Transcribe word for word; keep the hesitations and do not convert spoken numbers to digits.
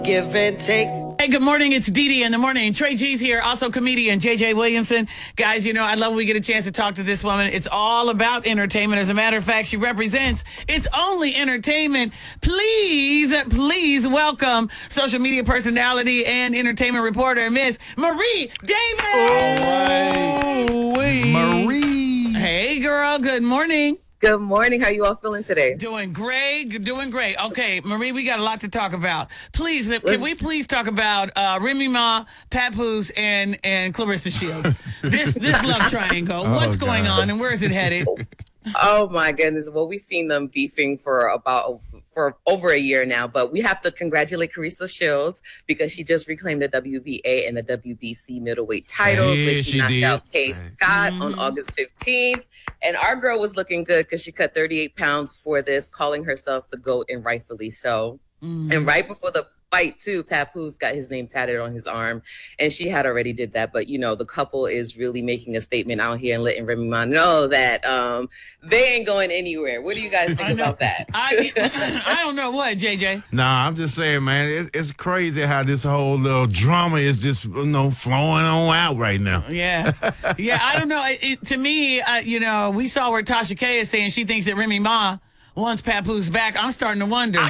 Give and take. Hey, good morning. It's Dee Dee in the morning. Trey G's here, also comedian J J Williamson. Guys, you know, I love when we get a chance to talk to this woman. It's all about entertainment. As a matter of fact, she represents It's Only Entertainment. Please, please welcome social media personality and entertainment reporter, Miss Marie Davis. Oh, wait. Marie. Hey, girl. Good morning. Good morning. How you all feeling today? Doing great. Doing great. Okay, Marie, we got a lot to talk about. Please, can we please talk about uh, Remy Ma, Papoose, and and Clarissa Shields? This this love triangle. Oh, What's going God. on, and where is it headed? Oh my goodness. Well, we've seen them beefing for about for over a year now, but we have to congratulate Clarissa Shields because she just reclaimed the W B A and the W B C middleweight titles. Yeah, when she, she knocked did. out Kay Right. Scott Mhm. on August fifteenth. And our girl was looking good because she cut thirty-eight pounds for this, calling herself the GOAT, and rightfully so. Mm. And right before the fight, too, Papoose got his name tatted on his arm, and she had already did that. But, you know, the couple is really making a statement out here and letting Remy Ma know that um, they ain't going anywhere. What do you guys I think know. about that? I I don't know what, J J. Nah, I'm just saying, man, it, it's crazy how this whole little drama is just, you know, flowing on out right now. Yeah, yeah. I don't know. It, it- to me, uh, you know, we saw where Tasha K is saying she thinks that Remy Ma wants Papoose back. I'm starting to wonder.